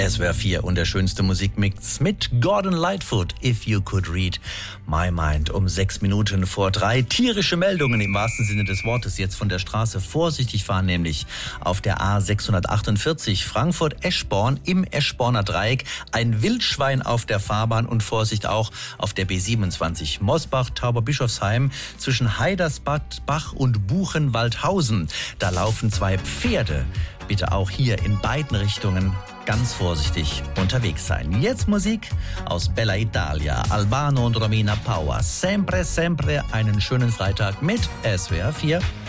SWR 4 und der schönste Musikmix mit Gordon Lightfoot, If You Could Read My Mind. Um 6 Minuten vor 3. Tierische Meldungen im wahrsten Sinne des Wortes. Jetzt von der Straße vorsichtig fahren, nämlich auf der A648 Frankfurt-Eschborn im Eschborner Dreieck. Ein Wildschwein auf der Fahrbahn und Vorsicht auch auf der B27 Mosbach-Tauberbischofsheim zwischen Heidersbach und Buchenwaldhausen. Da laufen 2 Pferde. Bitte auch hier in beiden Richtungen ganz vorsichtig unterwegs sein. Jetzt Musik aus Bella Italia, Albano und Romina Power. Sempre, sempre einen schönen Freitag mit SWR 4.